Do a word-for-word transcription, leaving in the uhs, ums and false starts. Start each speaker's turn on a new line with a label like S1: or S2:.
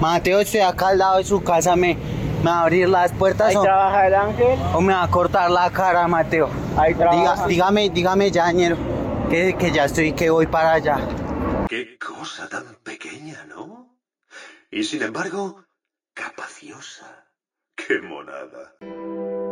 S1: Mateo, estoy acá al lado de su casa, me, me va a abrir las puertas
S2: Ahí
S1: o,
S2: trabaja el ángel.
S1: o me va a cortar la cara, Mateo.
S2: Ahí
S1: Diga,
S2: trabaja.
S1: dígame, dígame ya, ñero, que, que ya estoy, que voy para allá.
S3: Qué cosa tan pequeña, ¿no? Y sin embargo, capaciosa. Qué monada.